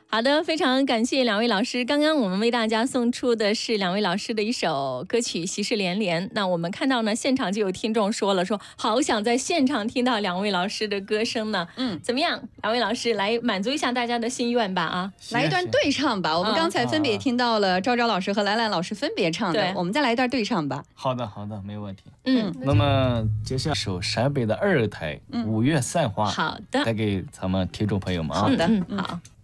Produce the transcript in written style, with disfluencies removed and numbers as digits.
好的，非常感谢两位老师。刚刚我们为大家送出的是两位老师的一首歌曲《喜事连连》。那我们看到呢，现场就有听众说好想在现场听到两位老师的歌声呢。怎么样？两位老师来满足一下大家的心愿吧啊！ 来一段对唱吧。我们刚才分别听到了昭昭老师和兰兰老师分别唱的，我们再来一段对唱吧。 好的，没问题。那么接下来首陕北的二台《五月散花》， 好的， 带给咱们听众朋友们啊。 好的，好。